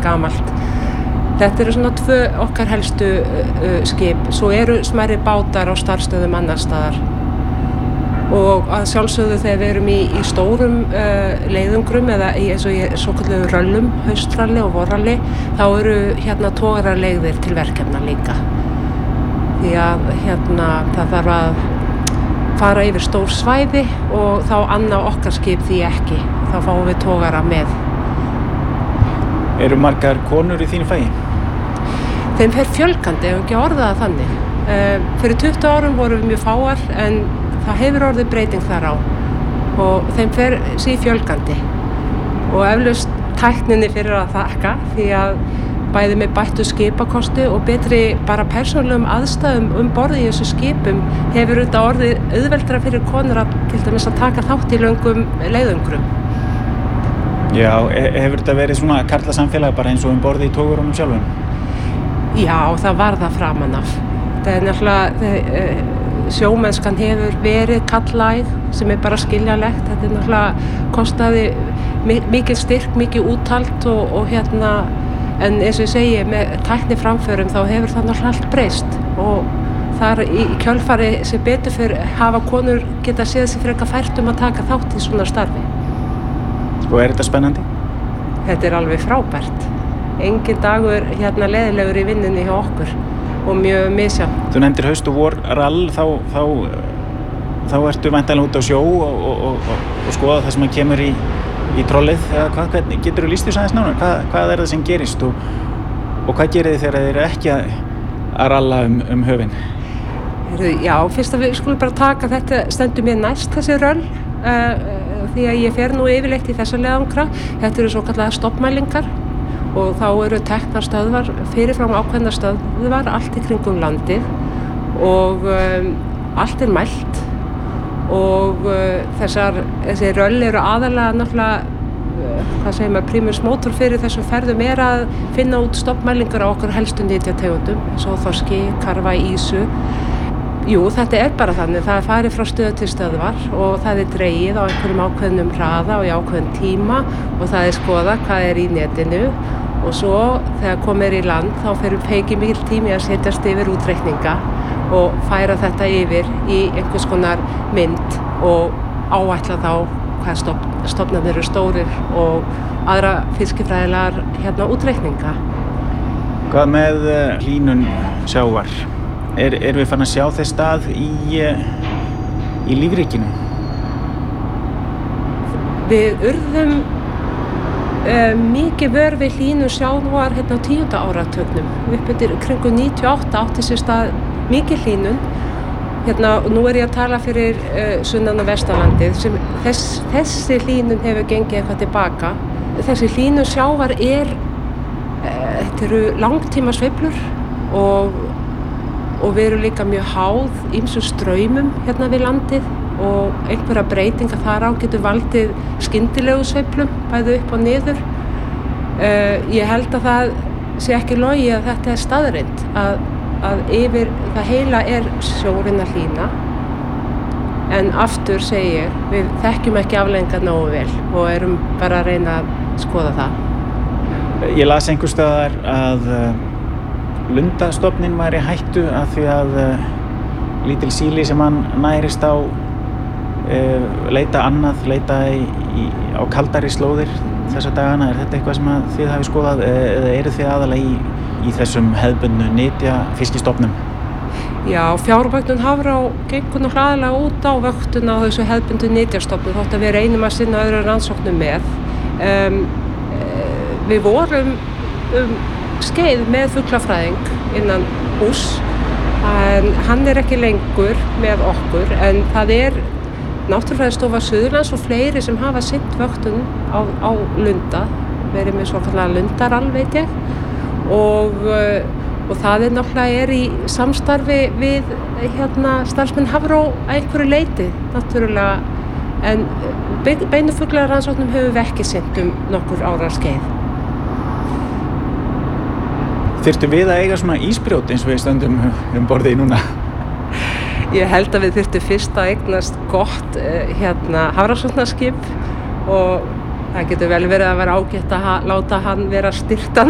gamalt. Þetta eru svona 2 okkar helstu skip. Svo eru smærri bátar á starfsstöðum annars staðar. Og að sjálfsögðu þegar við erum í stórum leiðungrum eða eins og í svokölluðu röllum, haustralli og vorralli, þá eru togararleiðir til verkefna líka. Því að það þarf að fara yfir stór svæði og þá annað okkar skip því ekki. Þá fáum við togara með. Eru margar konur í þínu fagi? Þeim fer fjölgandi, ef ekki orðað þannig. Fyrir 20 árum vorum við mjög fáar en það hefur orðið breyting þar á og þeim fer fjölgandi. Og eflaust tækninni fyrir að þakka því að bæði með bættu skipakosti og betri bara persónulegum aðstæðum borð í þessu skipum hefur þetta orðið auðveldara fyrir konur að til dæmis að taka þátt í löngum leiðungrum. Já, hefur þetta verið svona karlasamfélag bara eins og borð í togurunum sjálfum? Já, það var það framan af. Það er náttúrulega, sjómennskan hefur verið karllæg sem bara skiljanlegt. Þetta er náttúrulega kostaði mikið styrk, mikið úthald og en eins og ég segi, með tækniframförum þá hefur það náttúrulega allt breyst og þar í kjölfari sem betur fyrir hafa konur geta séð sig frekar fært að taka þátt í svona starfi. Og er þetta spennandi? Þetta er alveg frábært. Engin dagur leiðilegur í vinnunni hjá okkur og mjög misjafn. Þú nefndir haust og vorrall, þá ertu væntanlega út á sjó og skoða það sem kemur í trollið, eða hvernig getur þú lýst því aðeins nánar? Hvað er það sem gerist og hvað gerir þið þegar þið eru ekki að ralla höfin? Já, fyrst að við skulum bara taka þetta stendur mér næst þessi röll því að ég fer nú yfirleitt í þessa leiðangra. Þetta eru svokallaðar stofnmælingar og þá eru teknar stöðvar, fyrirfram ákveðnar stöðvar allt í kringum landið og allt er mælt og þessi röll eru aðalega náttúrulega primus motor fyrir þessum ferðum er að finna út stofnmælingar á okkur helstu nytjategundum eins og þorski, karfa, ýsu. Jú, þetta er bara þannig, það er farið frá stöð til stöðvar og það er dregið á einhverjum ákveðnum hraða og í ákveðnum tíma og það er skoðað hvað er í netinu og svo þegar komið í land þá feikir mikill tími að setjast yfir útreikninga og færa þetta yfir í einhvers konar mynd og áætla þá hvað stofnarnir eru stórir og aðra fiskifræðilegar útreikninga. Hvað með hlýnun sjávar? Erum við farin að sjá þess stað í lífríkinu? Við urðum mikið vör við hlýnun sjávar á 10. áratugnum. Upp undir kringum 98 átti sér stað mikið hlýnun. Nú er ég að tala fyrir sunnan og vestanlandið sem þessi hlýnun hefur gengið eitthvað tilbaka. Þessi hlýnun sjávar þetta eru langtíma sveiflur og við erum líka mjög háð ýmsum straumum við landið og einhverja breytingar þar á getur valdið skyndilegu sveiflum bæði upp og niður. Ég held að það sé ekki logi að þetta er staðreynd að yfir það heila er sjórinn að hlýna en aftur segi ég, við þekkjum ekki afleiðingar nógu vel og erum bara að reyna að skoða það. Ég las einhvers staðar að lundastofninn væri í hættu af því að lítil síli sem hann nærist á leita á kaldari slóðir þessa dagana. Er þetta eitthvað sem þið hafið skoðað eða eru þið aðalega í þessum hefðbundnu nytja fiskistofnum? Já, fjárvöktun Hafró gengur nú hraðalega út á vöktun á þessu hefðbundnu nytjastofnum þótt að við reynum að sinna öðru rannsóknum með. Við vorum skeið með fuglafræðing innan hús en hann er ekki lengur með okkur en það er Náttúrufræðistofa Suðurlands og fleiri sem hafa sinnt vöktun á lunda, verið með svokallaða lundarall veit ég og það er náttúrulega í samstarfi við starfsmenn Hafró að einhverju leyti náttúrulega en beinu fuglarannsóknum höfum við ekki sinnt nokkur ára skeið. Þyrftum við að eiga svona ísbrjót eins og við stöndum borðið núna? Ég held að við þyrftum fyrst að eignast gott hafrannsóknarskip og það getur vel verið að vera ágætt að láta hann vera styrktan